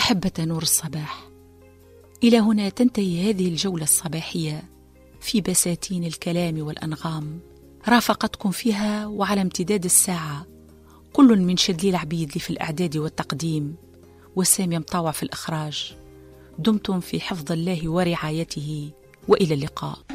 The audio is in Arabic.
أحبة نور الصباح، إلى هنا تنتهي هذه الجولة الصباحية في بساتين الكلام والأنغام. رافقتكم فيها وعلى امتداد الساعة كل من شدلي العبيد في الإعداد والتقديم، وسامي مطاوع في الإخراج. دمتم في حفظ الله ورعايته، وإلى اللقاء.